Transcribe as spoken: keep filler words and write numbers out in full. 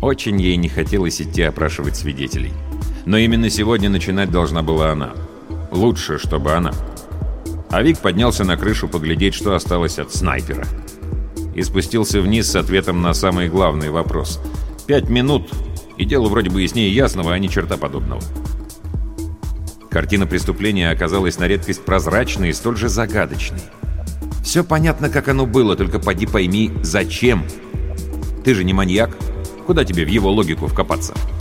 Очень ей не хотелось идти опрашивать свидетелей. Но именно сегодня начинать должна была она. Лучше, чтобы она. А Вик поднялся на крышу поглядеть, что осталось от снайпера. И спустился вниз с ответом на самый главный вопрос. Пять минут, и дело вроде бы яснее ясного, а не черта подобного. Картина преступления оказалась на редкость прозрачной и столь же загадочной. Все понятно, как оно было, только поди пойми, зачем. Ты же не маньяк. Куда тебе в его логику вкопаться?